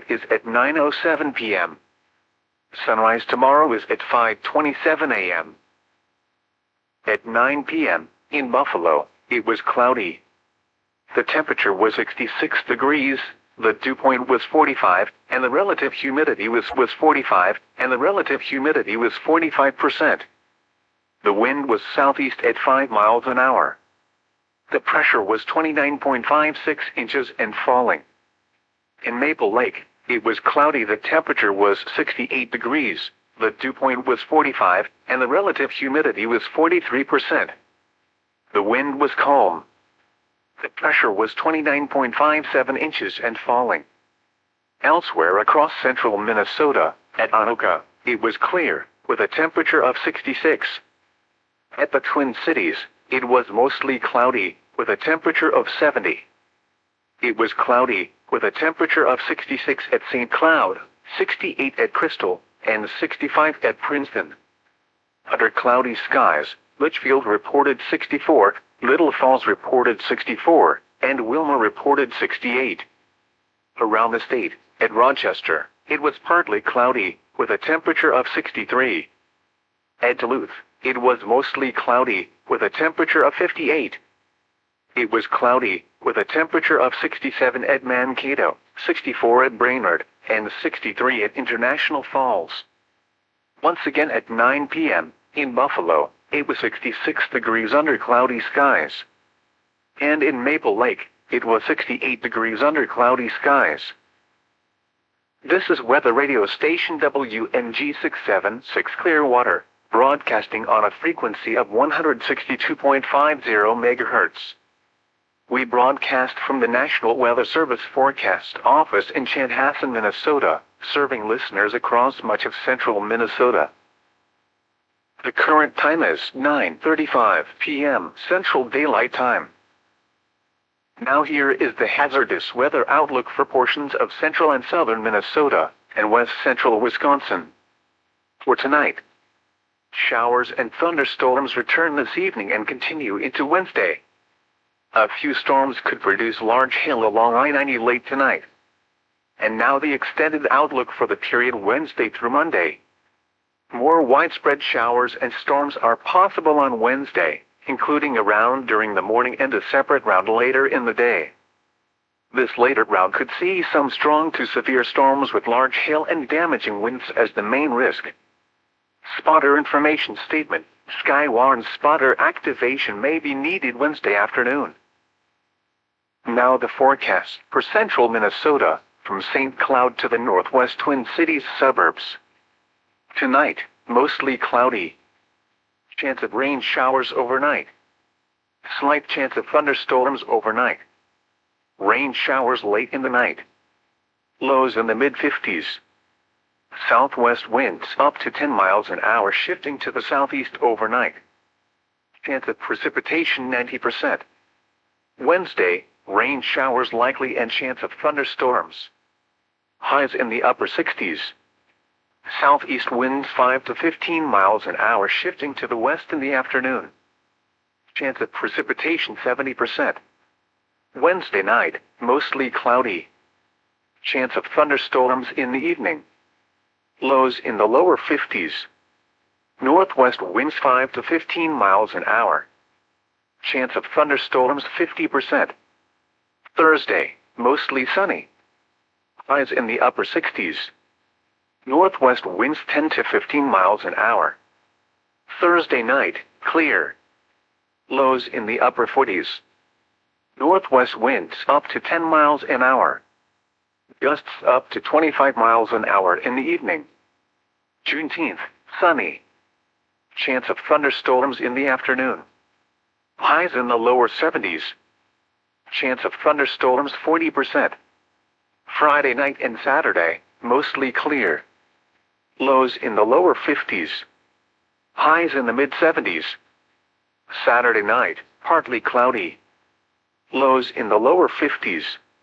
is at 9:07 p.m. Sunrise tomorrow is at 5:27 a.m. At 9 p.m., in Buffalo, it was cloudy. The temperature was 66 degrees, the dew point was 45, and the relative humidity was 45%. The wind was southeast at 5 miles an hour. The pressure was 29.56 inches and falling. In Maple Lake, it was cloudy. The temperature was 68 degrees, the dew point was 45, and the relative humidity was 43%. The wind was calm. The pressure was 29.57 inches and falling. Elsewhere across central Minnesota, at Anoka, it was clear, with a temperature of 66. At the Twin Cities, it was mostly cloudy, with a temperature of 70. It was cloudy, with a temperature of 66 at St. Cloud, 68 at Crystal, and 65 at Princeton. Under cloudy skies, Litchfield reported 64, Little Falls reported 64, and Wilma reported 68. Around the state, at Rochester, it was partly cloudy, with a temperature of 63. At Duluth, it was mostly cloudy, with a temperature of 58. It was cloudy, with a temperature of 67 at Mankato, 64 at Brainerd, and 63 at International Falls. Once again at 9 p.m., in Buffalo, it was 66 degrees under cloudy skies. And in Maple Lake, it was 68 degrees under cloudy skies. This is weather radio station WMG 676 Clearwater, broadcasting on a frequency of 162.50 MHz. We broadcast from the National Weather Service Forecast Office in Chanhassen, Minnesota, serving listeners across much of central Minnesota. The current time is 9:35 p.m. Central Daylight Time. Now here is the hazardous weather outlook for portions of central and southern Minnesota and west central Wisconsin. For tonight, showers and thunderstorms return this evening and continue into Wednesday. A few storms could produce large hail along I-90 late tonight. And now the extended outlook for the period Wednesday through Monday. More widespread showers and storms are possible on Wednesday, including a round during the morning and a separate round later in the day. This later round could see some strong to severe storms with large hail and damaging winds as the main risk. Spotter information statement: Skywarn spotter activation may be needed Wednesday afternoon. Now the forecast for central Minnesota, from St. Cloud to the northwest Twin Cities suburbs. Tonight, mostly cloudy. Chance of rain showers overnight. Slight chance of thunderstorms overnight. Rain showers late in the night. Lows in the mid-50s. Southwest winds up to 10 miles an hour shifting to the southeast overnight. Chance of precipitation 90%. Wednesday, rain showers likely and chance of thunderstorms. Highs in the upper 60s. Southeast winds 5 to 15 miles an hour shifting to the west in the afternoon. Chance of precipitation 70%. Wednesday night, mostly cloudy. Chance of thunderstorms in the evening. Lows in the lower 50s. Northwest winds 5 to 15 miles an hour. Chance of thunderstorms 50%. Thursday, mostly sunny. Highs in the upper 60s. Northwest winds 10 to 15 miles an hour. Thursday night, clear. Lows in the upper 40s. Northwest winds up to 10 miles an hour. Gusts up to 25 miles an hour in the evening. Juneteenth, sunny. Chance of thunderstorms in the afternoon. Highs in the lower 70s. Chance of thunderstorms 40%. Friday night and Saturday, mostly clear. Lows in the lower 50s. Highs in the mid-70s. Saturday night, partly cloudy. Lows in the lower 50s.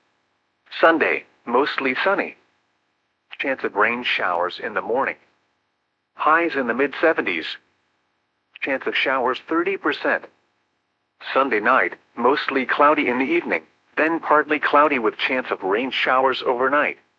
Sunday, mostly sunny. Chance of rain showers in the morning. Highs in the mid-70s. Chance of showers 30%. Sunday night, mostly cloudy in the evening, then partly cloudy with chance of rain showers overnight.